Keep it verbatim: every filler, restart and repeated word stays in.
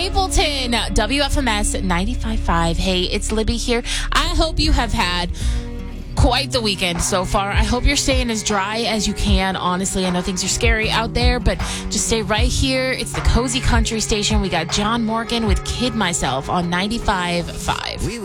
Mapleton, W F M S ninety-five point five. Hey, it's Libby here. I hope you have had quite the weekend so far. I hope you're staying as dry as you can. Honestly, I know things are scary out there, but just stay right here. It's the Cozy Country Station. We got John Morgan with Kid Myself on ninety-five point five.